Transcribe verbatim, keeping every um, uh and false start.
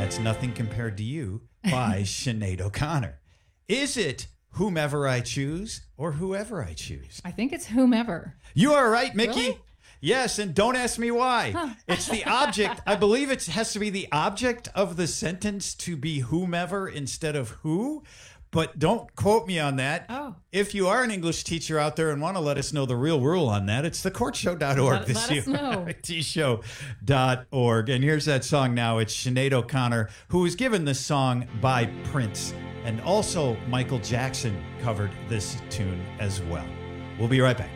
That's Nothing Compared to You by Sinead O'Connor. Is it Whomever I Choose or Whoever I Choose? I think it's whomever. You are right, Mickey. Really? Yes, and don't ask me why. Huh. It's the object. I believe it has to be the object of the sentence to be whomever instead of who. But don't quote me on that. Oh. If you are an English teacher out there and want to let us know the real rule on that, it's the court show dot org. Let, let us know. the c show dot org. And here's that song now. It's Sinead O'Connor, who was given this song by Prince. And also Michael Jackson covered this tune as well. We'll be right back.